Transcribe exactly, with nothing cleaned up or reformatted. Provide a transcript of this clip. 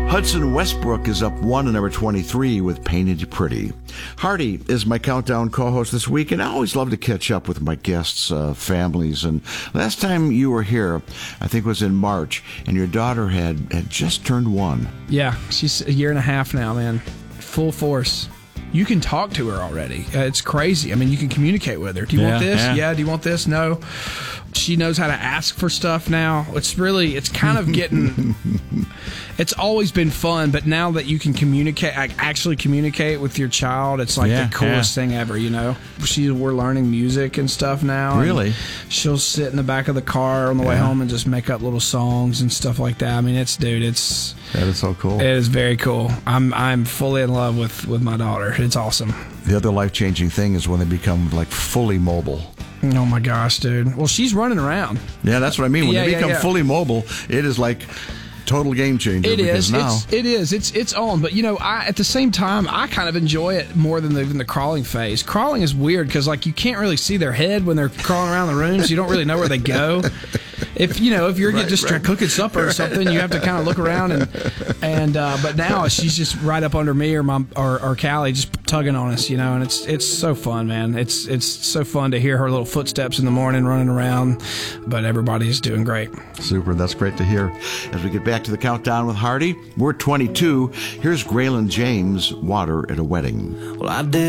Hudson Westbrook is up one to number twenty-three with Painted Pretty. Hardy is my countdown co-host this week, and I always love to catch up with my guests' uh, families. And last time you were here, I think was in March, and your daughter had, had just turned one. Yeah, she's a year and a half now, man. Full force. You can talk to her already. Uh, it's crazy. I mean, you can communicate with her. Do you yeah, want this? Yeah. yeah. Do you want this? No. She knows how to ask for stuff now. It's really, it's kind of getting, it's always been fun, but now that you can communicate, actually communicate with your child, it's like yeah, the coolest yeah. thing ever, you know? She, we're learning music and stuff now. Really? She'll sit in the back of the car on the yeah. way home and just make up little songs and stuff like that. I mean, it's, dude, it's... That is so cool. It is very cool. I'm I'm fully in love with, with my daughter. It's awesome. The other life-changing thing is when they become, like, fully mobile. Oh, my gosh, dude. Well, she's running around. Yeah, that's what I mean. When yeah, they become yeah, yeah. fully mobile, it is like total game changer. It is. Now, It's, it is. It's it's on. But, you know, I at the same time, I kind of enjoy it more than the, than the crawling phase. Crawling is weird because, like, you can't really see their head when they're crawling around the room, so you don't really know where they go. If you know, if you're right, just right. cooking supper or something, you have to kind of look around and and. Uh, but now she's just right up under me or my or, or Callie, just tugging on us, you know, and it's it's so fun, man. It's it's so fun to hear her little footsteps in the morning running around. But everybody's doing great. Super, that's great to hear. As we get back to the countdown with Hardy, we're twenty-two. Here's Graylin James, Water at a Wedding. Well, I did.